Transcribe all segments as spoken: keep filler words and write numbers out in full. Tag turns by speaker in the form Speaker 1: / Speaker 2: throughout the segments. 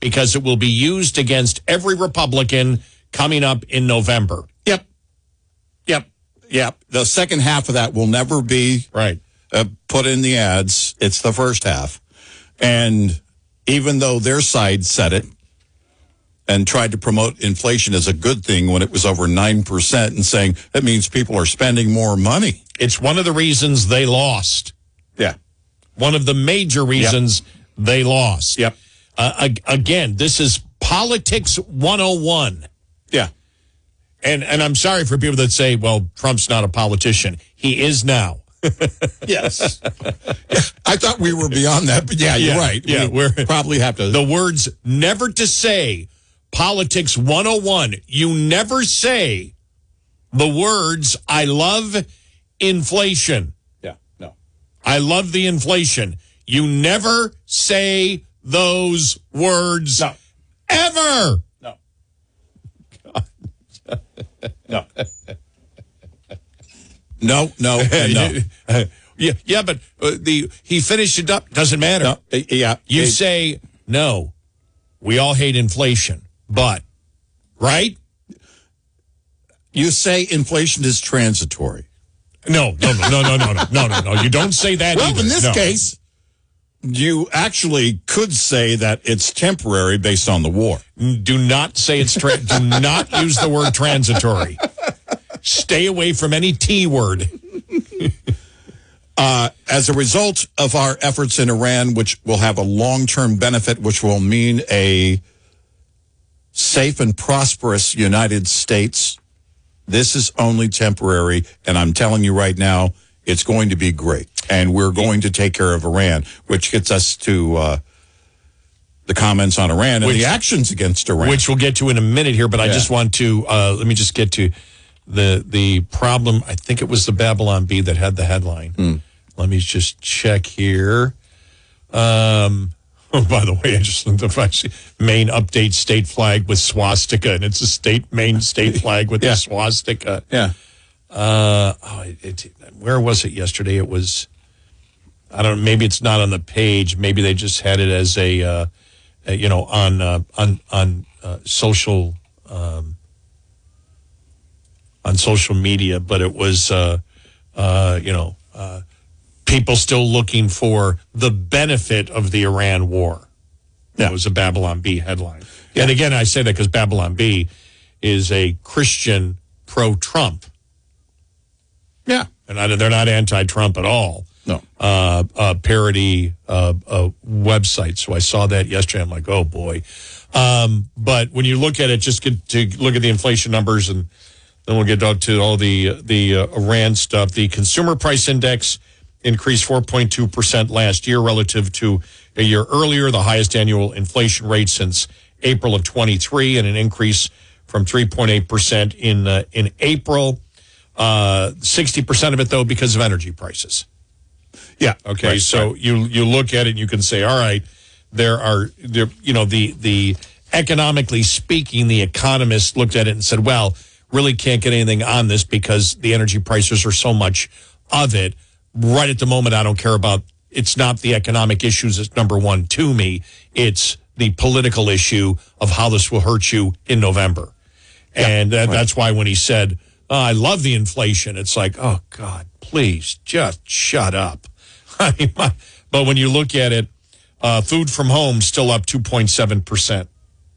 Speaker 1: because it will be used against every Republican coming up in November.
Speaker 2: Yep. Yep. Yep. The second half of that will never be
Speaker 1: right.
Speaker 2: uh, put in the ads. It's the first half. And even though their side said it and tried to promote inflation as a good thing when it was over nine percent and saying that means people are spending more money.
Speaker 1: It's one of the reasons they lost.
Speaker 2: Yeah.
Speaker 1: One of the major reasons yep. they lost.
Speaker 2: Yep.
Speaker 1: Uh, again, this is Politics one oh one.
Speaker 2: Yeah.
Speaker 1: And and I'm sorry for people that say, well, Trump's not a politician. He is now.
Speaker 2: Yes. Yeah, I thought we were beyond that, but yeah, you're
Speaker 1: yeah,
Speaker 2: right.
Speaker 1: Yeah,
Speaker 2: we
Speaker 1: we're
Speaker 2: probably have to.
Speaker 1: The words never to say, Politics one oh one. You never say the words, I love inflation.
Speaker 2: Yeah, no.
Speaker 1: I love the inflation. You never say those words
Speaker 2: no.
Speaker 1: ever.
Speaker 2: No. No. No, no, no.
Speaker 1: uh, yeah, yeah, but uh, the he finished it up. Doesn't matter.
Speaker 2: No, uh, yeah,
Speaker 1: you
Speaker 2: it,
Speaker 1: say no. We all hate inflation, but right?
Speaker 2: You say inflation is transitory.
Speaker 1: No, no, no, no, no, no, no, no, no, no. You don't say that.
Speaker 2: Well,
Speaker 1: either.
Speaker 2: in this
Speaker 1: no.
Speaker 2: case, you actually could say that it's temporary based on the war.
Speaker 1: Do not say it's. Tra- do not use the word transitory. Stay away from any T word.
Speaker 2: uh, as a result of our efforts in Iran, which will have a long-term benefit, which will mean a safe and prosperous United States, this is only temporary. And I'm telling you right now, it's going to be great. And we're going to take care of Iran, which gets us to uh, the comments on Iran and which, the actions against Iran.
Speaker 1: Which we'll get to in a minute here, but yeah. I just want to, uh, let me just get to the the problem. I think it was the Babylon Bee that had the headline.
Speaker 2: Mm.
Speaker 1: Let me just check here. Um, oh, by the way, I just looked up actually Maine update state flag with swastika, and it's a state Maine state flag with yeah. the swastika.
Speaker 2: Yeah.
Speaker 1: Uh, oh, it, it, where was it yesterday? It was, I don't know, maybe it's not on the page. Maybe they just had it as a, uh, a you know, on uh, on on uh, social. Um, on social media, but it was, uh, uh, you know, uh, people still looking for the benefit of the Iran war. That yeah. was a Babylon Bee headline. Yeah. And again, I say that because Babylon Bee is a Christian pro-Trump.
Speaker 2: Yeah.
Speaker 1: And I, they're not anti-Trump at all.
Speaker 2: No.
Speaker 1: Uh, uh, parody uh, uh, website. So I saw that yesterday. I'm like, oh, boy. Um, but when you look at it, just get to look at the inflation numbers and then we'll get out to all the the uh, Iran stuff. The consumer price index increased four point two percent last year relative to a year earlier, the highest annual inflation rate since April of twenty-three, and an increase from three point eight percent in uh, in April. Uh, sixty percent of it, though, because of energy prices.
Speaker 2: Yeah.
Speaker 1: Okay.
Speaker 2: Right,
Speaker 1: so
Speaker 2: right.
Speaker 1: you you look at it and you can say, all right, there are there you know the the economically speaking, the economists looked at it and said, well, really can't get anything on this because the energy prices are so much of it. Right at the moment, I don't care about, it's not the economic issues that's number one to me. It's the political issue of how this will hurt you in November. Yeah, and that, right. that's why when he said, oh, I love the inflation, it's like, oh, God, please just shut up. I mean, my, but when you look at it, uh, food from home still up two point seven percent.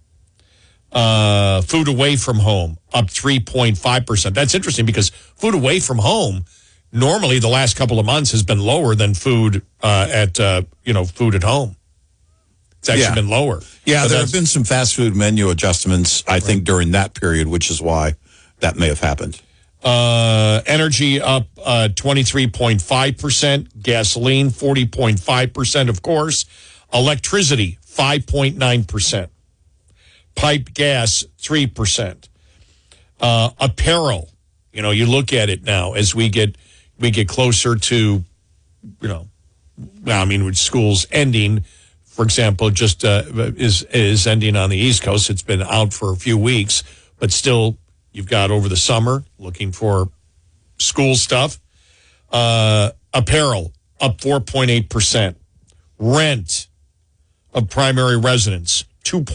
Speaker 1: Uh, food away from home up three point five percent. That's interesting because food away from home normally the last couple of months has been lower than food uh, at, uh, you know, food at home. It's actually
Speaker 2: yeah.
Speaker 1: been lower.
Speaker 2: Yeah, but there have been some fast food menu adjustments, I right. think, during that period, which is why that may have happened.
Speaker 1: Uh, energy up uh, twenty-three point five percent. Gasoline, forty point five percent, of course. Electricity, five point nine percent. Pipe gas, three percent. Uh, apparel, you know, you look at it now as we get we get closer to, you know, well, I mean, with schools ending, for example, just uh, is is ending on the East Coast. It's been out for a few weeks, but still, you've got over the summer looking for school stuff. Uh, apparel, up four point eight percent. Rent of primary residence, two